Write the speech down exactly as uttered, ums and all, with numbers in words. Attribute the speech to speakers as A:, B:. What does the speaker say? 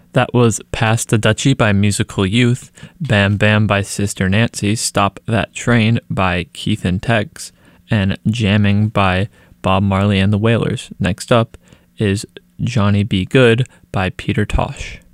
A: That was Pass the Dutchie by Musical Youth, Bam Bam by Sister Nancy, Stop That Train by Keith and Tex, and Jamming by Bob Marley and the Wailers. Next up is Johnny B. Good by Peter Tosh.